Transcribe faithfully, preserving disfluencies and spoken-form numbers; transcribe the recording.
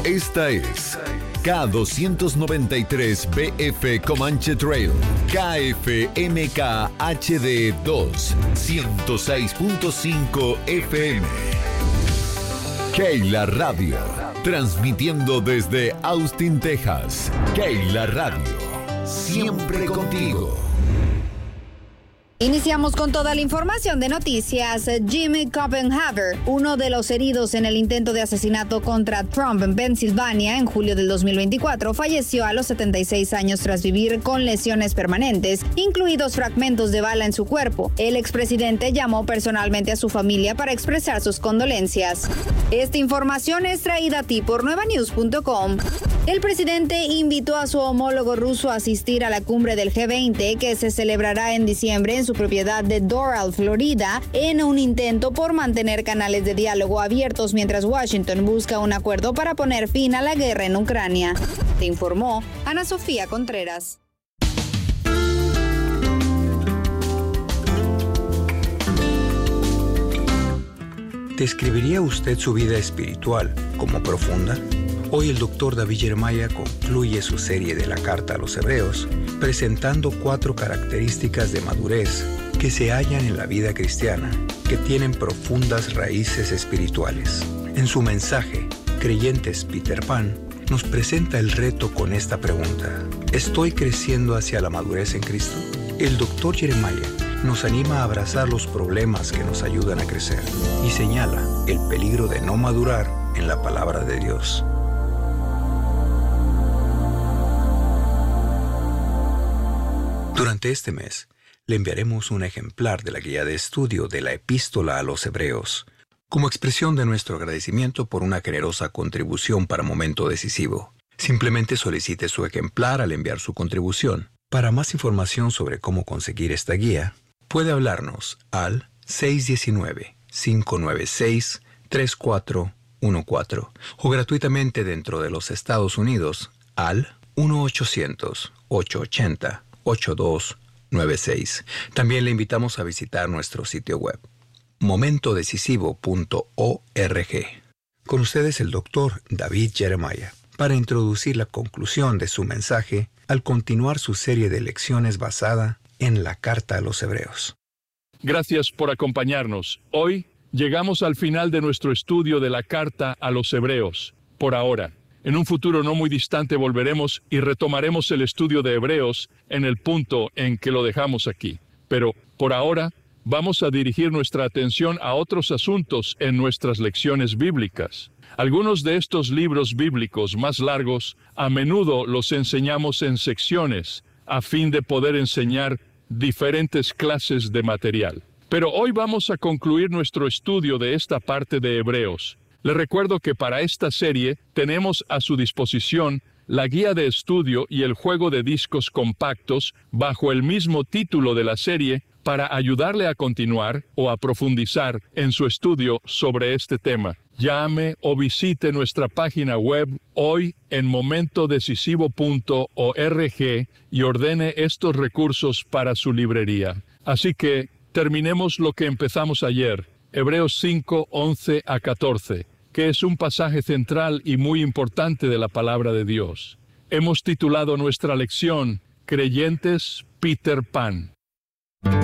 Esta es K doscientos noventa y tres B F Comanche Trail, K F M K H D dos, ciento seis punto cinco F M. Keila Radio, transmitiendo desde Austin, Texas. Keila Radio, siempre contigo. Iniciamos con toda la información de noticias. Jimmy Copenhaver, uno de los heridos en el intento de asesinato contra Trump en Pensilvania en julio del dos mil veinticuatro, falleció a los setenta y seis años tras vivir con lesiones permanentes, incluidos fragmentos de bala en su cuerpo. El expresidente llamó personalmente a su familia para expresar sus condolencias. Esta información es traída a ti por nueva news punto com. El presidente invitó a su homólogo ruso a asistir a la cumbre del G veinte que se celebrará en diciembre en su propiedad de Doral, Florida, en un intento por mantener canales de diálogo abiertos mientras Washington busca un acuerdo para poner fin a la guerra en Ucrania. Te informó Ana Sofía Contreras. ¿Describiría usted su vida espiritual como profunda? Hoy el doctor David Jeremiah concluye su serie de la Carta a los Hebreos, presentando cuatro características de madurez que se hallan en la vida cristiana, que tienen profundas raíces espirituales. En su mensaje, Creyentes Peter Pan nos presenta el reto con esta pregunta: ¿estoy creciendo hacia la madurez en Cristo? El doctor Jeremiah nos anima a abrazar los problemas que nos ayudan a crecer y señala el peligro de no madurar en la palabra de Dios. Durante este mes, le enviaremos un ejemplar de la guía de estudio de la Epístola a los Hebreos, como expresión de nuestro agradecimiento por una generosa contribución para Momento Decisivo. Simplemente solicite su ejemplar al enviar su contribución. Para más información sobre cómo conseguir esta guía, puede hablarnos al seis uno nueve, cinco nueve seis, tres cuatro uno cuatro o gratuitamente dentro de los Estados Unidos al uno ochocientos, ochocientos ochenta, ochenta y dos noventa y seis. También le invitamos a visitar nuestro sitio web, momento decisivo punto org. Con ustedes el doctor David Jeremiah, para introducir la conclusión de su mensaje al continuar su serie de lecciones basada en la Carta a los Hebreos. Gracias por acompañarnos. Hoy llegamos al final de nuestro estudio de la Carta a los Hebreos. Por ahora, en un futuro no muy distante volveremos y retomaremos el estudio de Hebreos en el punto en que lo dejamos aquí. Pero, por ahora, vamos a dirigir nuestra atención a otros asuntos en nuestras lecciones bíblicas. Algunos de estos libros bíblicos más largos, a menudo los enseñamos en secciones, a fin de poder enseñar diferentes clases de material. Pero hoy vamos a concluir nuestro estudio de esta parte de Hebreos. Les recuerdo que para esta serie tenemos a su disposición la guía de estudio y el juego de discos compactos bajo el mismo título de la serie para ayudarle a continuar o a profundizar en su estudio sobre este tema. Llame o visite nuestra página web hoy en momento decisivo punto org y ordene estos recursos para su librería. Así que terminemos lo que empezamos ayer, Hebreos cinco, once a catorce, que es un pasaje central y muy importante de la palabra de Dios. Hemos titulado nuestra lección Creyentes Peter Pan.